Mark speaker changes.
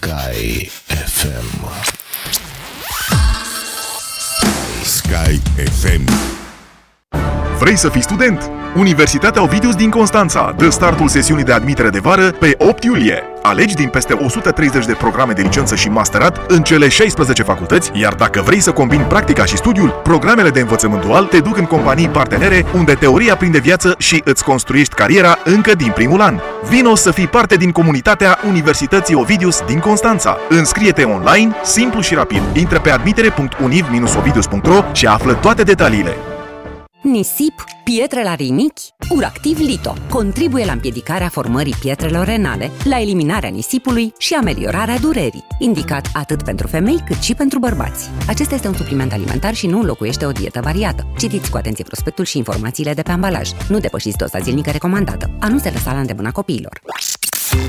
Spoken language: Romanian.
Speaker 1: Sky FM.
Speaker 2: Sky FM.
Speaker 3: Vrei să fii student? Universitatea Ovidius din Constanța dă startul sesiunii de admitere de vară pe 8 iulie. Alegi din peste 130 de programe de licență și masterat în cele 16 facultăți, iar dacă vrei să combini practica și studiul, programele de învățământ dual te duc în companii partenere unde teoria prinde viață și îți construiești cariera încă din primul an. Vino să fii parte din comunitatea Universității Ovidius din Constanța. Înscrie-te online, simplu și rapid. Intră pe admitere.univ-ovidius.ro și află toate detaliile.
Speaker 4: Nisip, pietre la rinichi, Uractiv Lito contribuie la împiedicarea formării pietrelor renale, la eliminarea nisipului și ameliorarea durerii, indicat atât pentru femei cât și pentru bărbați. Acesta este un supliment alimentar și nu înlocuiește o dietă variată. Citiți cu atenție prospectul și informațiile de pe ambalaj. Nu depășiți doza zilnică recomandată. A nu se lăsa la îndemâna copiilor.